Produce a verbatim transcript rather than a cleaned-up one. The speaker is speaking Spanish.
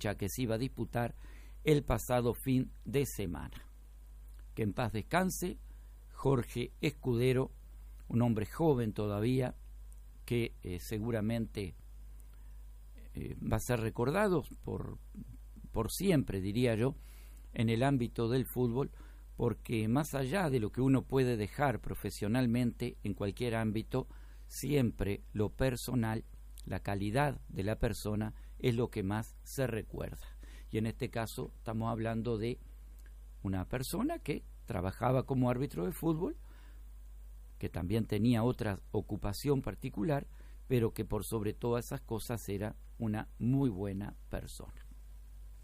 fecha que se iba a disputar el pasado fin de semana. Que en paz descanse Jorge Escudero, un hombre joven todavía, que eh, seguramente eh, va a ser recordado por, por siempre, diría yo, en el ámbito del fútbol, porque más allá de lo que uno puede dejar profesionalmente en cualquier ámbito, siempre lo personal, la calidad de la persona es lo que más se recuerda. Y en este caso estamos hablando de una persona que trabajaba como árbitro de fútbol, que también tenía otra ocupación particular, pero que por sobre todas esas cosas era una muy buena persona.